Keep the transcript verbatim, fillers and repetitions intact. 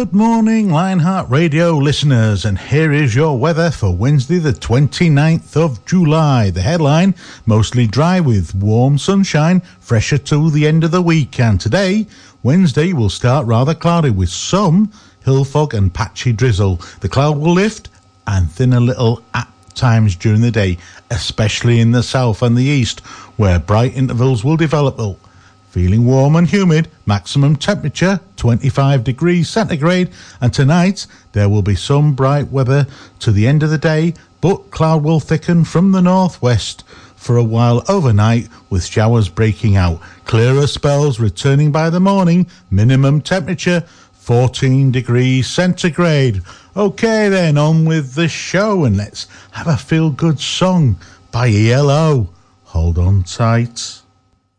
Good morning, Lionheart Radio listeners, and here is your weather for Wednesday the twenty-ninth of July. The headline, mostly dry with warm sunshine, fresher to the end of the week. And today, Wednesday, will start rather cloudy with some hill fog and patchy drizzle. The cloud will lift and thin a little at times during the day, especially in the south and the east, where bright intervals will develop. Feeling warm and humid, maximum temperature twenty-five degrees centigrade, and tonight there will be some bright weather to the end of the day, but cloud will thicken from the northwest for a while overnight with showers breaking out. Clearer spells returning by the morning, minimum temperature fourteen degrees centigrade. Okay then, on with the show, and let's have a feel-good song by E L O. Hold on tight.